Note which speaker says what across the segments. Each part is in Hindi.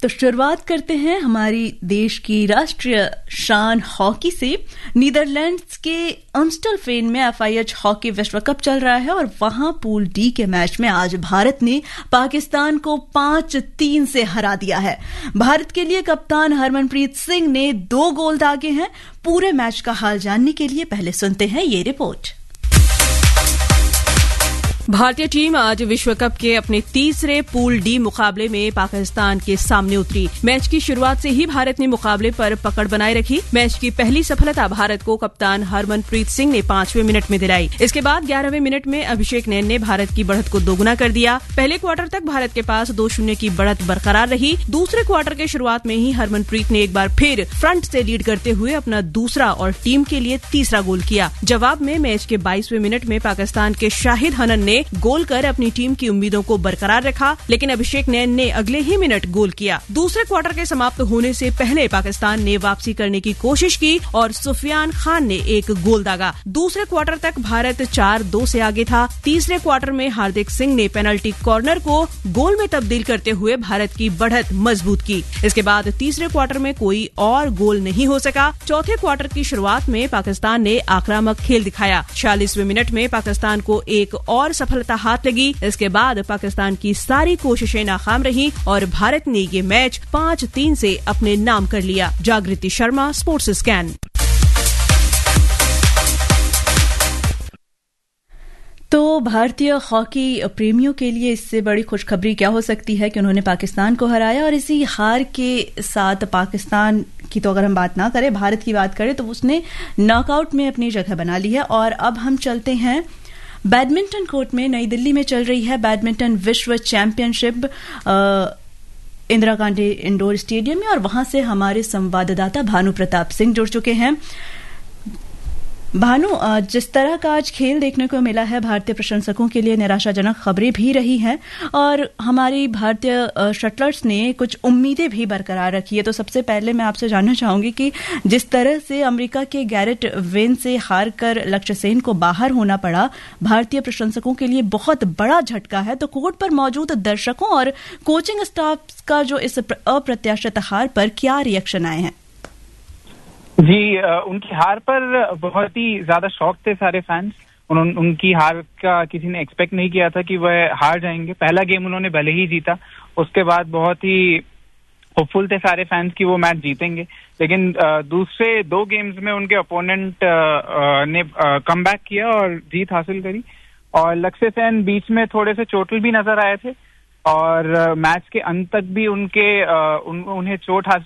Speaker 1: तो शुरुआत करते हैं हमारी देश की राष्ट्रीय शान हॉकी से। नीदरलैंड्स के अम्स्टलवेन में FIH हॉकी विश्व कप चल रहा है और वहां पूल डी के मैच में आज भारत ने पाकिस्तान को 5-3 से हरा दिया है। भारत के लिए कप्तान हरमनप्रीत सिंह ने 2 गोल दागे हैं। पूरे मैच का हाल जानने के लिए पहले सुनते हैं ये रिपोर्ट।
Speaker 2: भारतीय टीम आज विश्व कप के अपने तीसरे पूल डी मुकाबले में पाकिस्तान के सामने उतरी। मैच की शुरुआत से ही भारत ने मुकाबले पर पकड़ बनाए रखी। मैच की पहली सफलता भारत को कप्तान हरमनप्रीत सिंह ने 5वें मिनट में दिलाई। इसके बाद 11वें मिनट में अभिषेक नैन ने भारत की बढ़त को दोगुना कर दिया। पहले क्वार्टर तक भारत के पास 2-0 की बढ़त बरकरार रही। दूसरे क्वार्टर के शुरुआत में ही हरमनप्रीत ने एक बार फिर फ्रंट से लीड करते हुए अपना दूसरा और टीम के लिए तीसरा गोल किया। जवाब में मैच के 22वें मिनट में पाकिस्तान के शाहिद हनन ने गोल कर अपनी टीम की उम्मीदों को बरकरार रखा, लेकिन अभिषेक नैन ने अगले ही मिनट गोल किया। दूसरे क्वार्टर के समाप्त होने से पहले पाकिस्तान ने वापसी करने की कोशिश की और सुफियान खान ने एक गोल दागा। दूसरे क्वार्टर तक भारत 4-2 से आगे था। तीसरे क्वार्टर में हार्दिक सिंह ने पेनल्टी कॉर्नर को गोल में तब्दील करते हुए भारत की बढ़त मजबूत की। इसके बाद तीसरे क्वार्टर में कोई और गोल नहीं हो सका। चौथे क्वार्टर की शुरुआत में पाकिस्तान ने आक्रामक खेल दिखाया। 46वें मिनट में पाकिस्तान को एक और सफलता हाथ लगी। इसके बाद पाकिस्तान की सारी कोशिशें नाकाम रहीं और भारत ने ये मैच 5-3 से अपने नाम कर लिया। जागृति शर्मा, स्पोर्ट्स स्कैन।
Speaker 1: तो भारतीय हॉकी प्रेमियों के लिए इससे बड़ी खुशखबरी क्या हो सकती है कि उन्होंने पाकिस्तान को हराया। और इसी हार के साथ पाकिस्तान की तो अगर हम बात ना करें, भारत की बात करें तो उसने नॉकआउट में अपनी जगह बना ली है। और अब हम चलते हैं बैडमिंटन कोर्ट में। नई दिल्ली में चल रही है बैडमिंटन विश्व championship Indira Gandhi indoor stadium में और वहां से हमारे संवाददाता भानु प्रताप सिंह जुड़ चुके हैं। भानु, जिस तरह का आज खेल देखने को मिला है भारतीय प्रशंसकों के लिए निराशाजनक खबरें भी रही हैं और हमारी भारतीय शटलर्स ने कुछ उम्मीदें भी बरकरार रखी है। तो सबसे पहले मैं आपसे जानना चाहूंगी कि जिस तरह से अमेरिका के गैरेट वेन से हार कर लक्ष्य सेन को बाहर होना पड़ा, भारतीय प्रशंसकों के लिए बहुत बड़ा झटका है। तो कोर्ट पर मौजूद दर्शकों और कोचिंग स्टाफ का जो इस अप्रत्याशित हार पर क्या रिएक्शन आए हैं?
Speaker 3: जी, उनकी हार पर बहुत ही ज्यादा शॉक थे सारे फैंस। उनकी हार का किसी ने एक्सपेक्ट नहीं किया था कि वह हार जाएंगे। पहला गेम उन्होंने भले ही जीता, उसके बाद बहुत ही होपफुल थे सारे फैंस कि वो मैच जीतेंगे। लेकिन दूसरे 2 गेम्स में उनके ओपोनेंट ने कमबैक किया और जीत हासिल करी। और लक्ष्य सेन बीच में थोड़े से चोटिल भी नजर आए थे और मैच के अंत तक भी उन्हें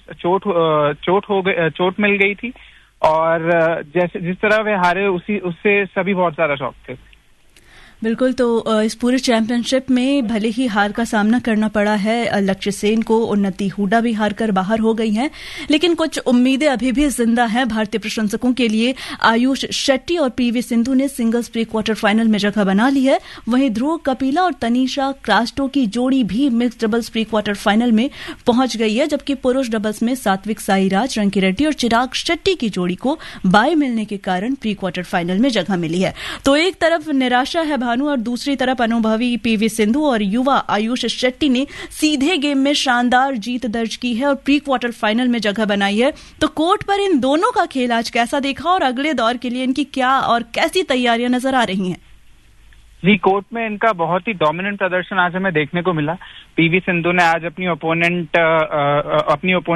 Speaker 3: चोट मिल गई थी। और जिस तरह वे हारे उससे सभी बहुत ज्यादा शॉक थे।
Speaker 1: बिल्कुल। तो इस पूरे चैंपियनशिप में भले ही हार का सामना करना पड़ा है लक्ष्य सेन को, उन्नति हुडा भी हार कर बाहर हो गई हैं, लेकिन कुछ उम्मीदें अभी भी जिंदा हैं भारतीय प्रशंसकों के लिए। आयुष शेट्टी और PV सिंधु ने सिंगल्स प्री क्वार्टर फाइनल में जगह बना ली है। वहीं ध्रुव कपिला और तनीषा क्रास्टो की जोड़ी भी mix doubles pre quarter final में पहुंच गई है, जबकि पुरुष डबल्स में सात्विक साईराज, रंकी रेड्डी और चिराग शेट्टी की जोड़ी को बाय मिलने के कारण प्री क्वार्टर फाइनल में जगह मिली है। तो एक तरफ निराशा है भानु और दूसरी तरफ अनुभवी PV सिंधु और युवा आयुष शेट्टी ने सीधे गेम में शानदार जीत दर्ज की है और प्री क्वार्टर फाइनल में जगह बनाई है। तो कोर्ट पर इन दोनों का खेल आज कैसा देखा और अगले दौर के लिए इनकी क्या और कैसी तैयारियां नजर आ रही हैं?
Speaker 3: जी, कोर्ट में इनका बहुत ही डोमिनेंट प्रदर्शन आज हमें देखने को मिला। PV सिंधु ने आज अपनी ओपोनेंट